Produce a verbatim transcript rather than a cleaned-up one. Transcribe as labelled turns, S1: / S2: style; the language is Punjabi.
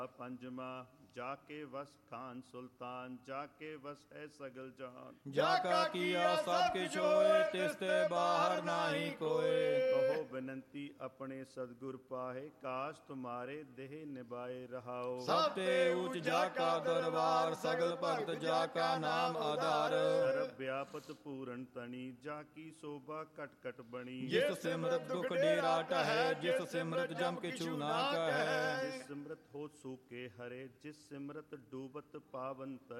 S1: ਪੰਜਵਾਂ ਜਾ ਕੇ ਵਸ ਖਾਨ ਸੁਲਤਾਨ, ਜਾ ਕੇ ਵਸ ਹੈ ਸਗਲ ਜਾਨ।
S2: ਜਾ ਕਾ ਕੀਆ ਸਭ ਕਿਛ ਹੋਏ, ਤਿਸ ਤੇ ਬਾਹਰ ਨਾਹੀ ਕੋਏ।
S1: ਕਹੋ ਬੇਨੰਤੀ ਆਪਣੇ ਸਤਿਗੁਰ ਪਾਹੇ, ਕਾਸ਼ ਤੁਮਾਰੇ ਦੇਹ ਨਿਭਾਏ ਰਹਾਓ।
S2: ਸਭ ਤੇ ਊਚ ਜਾ ਕਾ ਦਰਬਾਰ, ਸਗਲ ਭਗਤ ਜਾ ਕਾ ਨਾਮ ਆਧਾਰ।
S1: ਸਰਬ ਵਿਆਪਤ ਪੂਰਨ ਤਣੀ, ਜਾ ਕੀ ਸੋਭਾ ਘਟ ਘਟ ਬਣੀ।
S2: ਜਿਸ ਸਿਮਰਤ ਦੁਖ ਡੇਰਾ ਟਹੈ, ਜਿਸ ਸਿਮਰਤ ਜਮ ਕਿਛੂ ਨਾ ਕਹੈ।
S1: ਜਿਸ ਸਿਮਰਤ ਹੋ ਸੂਕੇ ਹਰੇ, ਜਿਸ ਸਿਮਰਤ ਡੂਬਤ ਪਾਵਨ ਤਰੇ।